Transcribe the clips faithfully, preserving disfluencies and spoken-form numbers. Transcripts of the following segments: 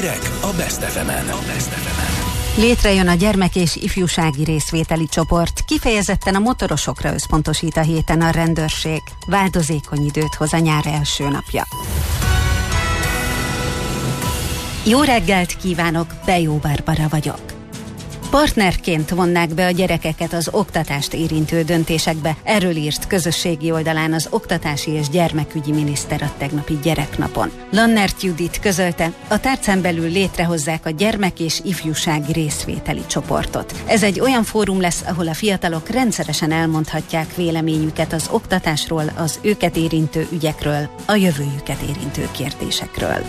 Hírek a Best ef emen. A Best ef emen. Létrejön a gyermek- és ifjúsági részvételi csoport, kifejezetten a motorosokra összpontosít a héten a rendőrség. Változékony időt hoz a nyár első napja. Jó reggelt kívánok, Bejó Barbara vagyok. Partnerként vonnák be a gyerekeket az oktatást érintő döntésekbe. Erről írt közösségi oldalán az oktatási és gyermekügyi miniszter a tegnapi gyereknapon. Lannert Judit közölte, a tárcán belül létrehozzák a gyermek- és ifjúsági részvételi csoportot. Ez egy olyan fórum lesz, ahol a fiatalok rendszeresen elmondhatják véleményüket az oktatásról, az őket érintő ügyekről, a jövőjüket érintő kérdésekről.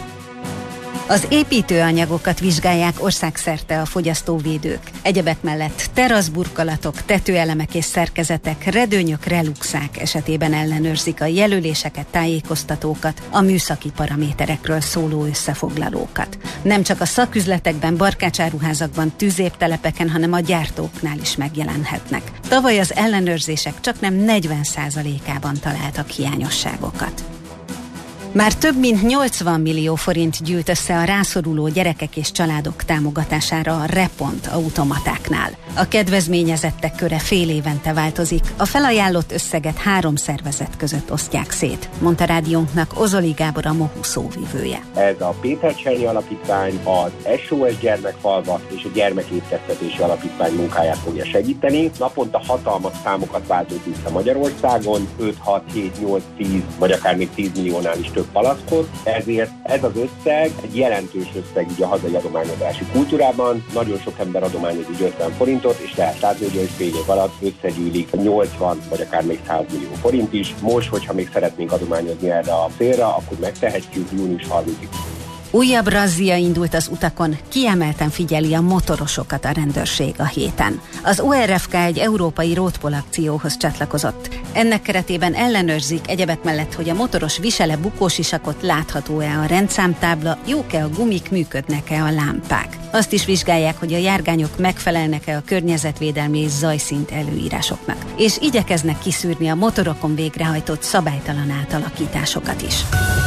Az építőanyagokat vizsgálják országszerte a fogyasztóvédők. Egyebek mellett teraszburkolatok, tetőelemek és szerkezetek, redőnyök, reluxák esetében ellenőrzik a jelöléseket, tájékoztatókat, a műszaki paraméterekről szóló összefoglalókat. Nem csak a szaküzletekben, barkácsáruházakban, tűzéptelepeken, hanem a gyártóknál is megjelenhetnek. Tavaly az ellenőrzések csaknem negyven százalékában találtak hiányosságokat. Már több mint nyolcvan millió forint gyűlt össze a rászoruló gyerekek és családok támogatására a Repont automatáknál. A kedvezményezettek köre fél évente változik, a felajánlott összeget három szervezet között osztják szét, mondta rádiónknak Ozoli Gábor, a MOHU szóvivője. Ez a Péter Csernyi Alapítvány, az es o es Gyermekfalva és a Gyermekétkeztetési Alapítvány munkáját fogja segíteni. Naponta hatalmas számokat váltott vissza Magyarországon, öt, hat, hét, nyolc, tíz, vagy akár még tíz milliónál is több palackot, ezért ez az összeg egy jelentős összeg így a hazai adományozási kultúrában. Nagyon sok ember adományoz így ötven forintot, és lehet látni, hogy fél év alatt összegyűlik nyolcvan vagy akár még száz millió forint is. Most, hogyha még szeretnénk adományozni erre a célra, akkor megtehetjük június harmincadikáig. Újabb razzia indult az utakon, kiemelten figyeli a motorosokat a rendőrség a héten. Az o er ef ká egy európai roadpol akcióhoz csatlakozott. Ennek keretében ellenőrzik egyebek mellett, hogy a motoros visele bukósisakot, látható-e a rendszámtábla, jók-e a gumik, működnek-e a lámpák. Azt is vizsgálják, hogy a járgányok megfelelnek-e a környezetvédelmi és zajszint előírásoknak. És igyekeznek kiszűrni a motorokon végrehajtott szabálytalan átalakításokat is.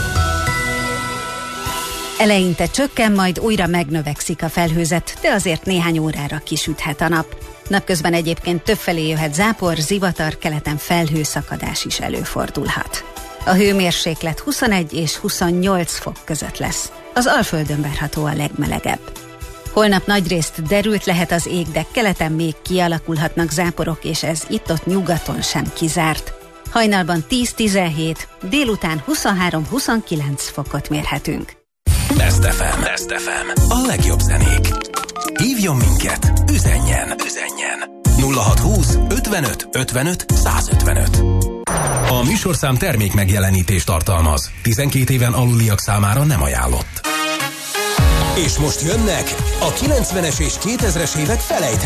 Eleinte csökken, majd újra megnövekszik a felhőzet, de azért néhány órára kisüthet a nap. Napközben egyébként többfelé jöhet zápor, zivatar, keleten felhőszakadás is előfordulhat. A hőmérséklet huszonegy és huszonnyolc fok között lesz. Az Alföldön várható a legmelegebb. Holnap nagyrészt derült lehet az ég, de keleten még kialakulhatnak záporok, és ez itt-ott nyugaton sem kizárt. Hajnalban tíz-tizenhét, délután huszonhárom-huszonkilenc fokot mérhetünk. Best ef em. Best ef em. A legjobb zenék. Hívjon minket, üzenjen, üzenjen. nulla hat húsz ötvenöt ötvenöt százötvenöt. A műsorszám termék megjelenítést tartalmaz. tizenkét éven aluliak számára nem ajánlott. És most jönnek a kilencvenes és kétezres évek felejthetetlen